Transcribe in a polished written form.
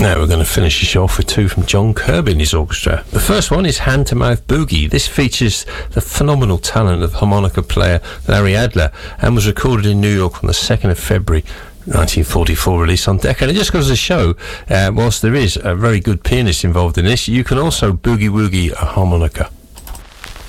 Now we're going to finish the show off with two from John Kirby and his orchestra. The first one is Hand to Mouth Boogie. This features the phenomenal talent of harmonica player Larry Adler and was recorded in New York on the 2nd of February 1944, released on Decca. And it just goes to show, whilst there is a very good pianist involved in this, you can also boogie-woogie a harmonica.